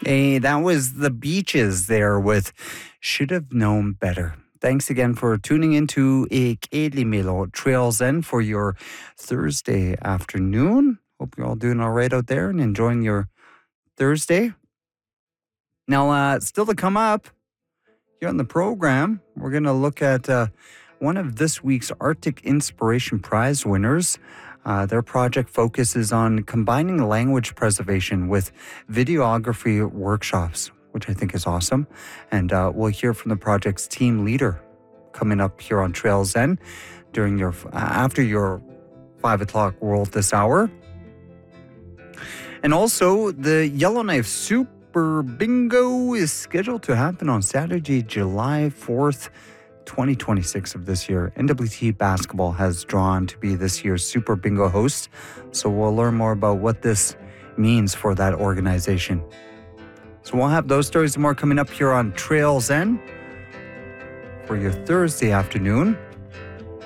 Hey, that was the Beaches there with Should Have Known Better. Thanks again for tuning into Milo Trails End for your Thursday afternoon. Hope you're all doing all right out there and enjoying your Thursday. Now, still to come up here on the program, we're going to look at one of this week's Arctic Inspiration Prize winners. Their project focuses on combining language preservation with videography workshops, which I think is awesome. And we'll hear from the project's team leader coming up here on Trails End during your after your 5 o'clock World this hour. And also, the Yellowknife Super Bingo is scheduled to happen on Saturday, July 4th, 2026 of this year. NWT Basketball has drawn to be this year's Super Bingo host, so we'll learn more about what this means for that organization. So we'll have those stories and more coming up here on Trails End for your Thursday afternoon.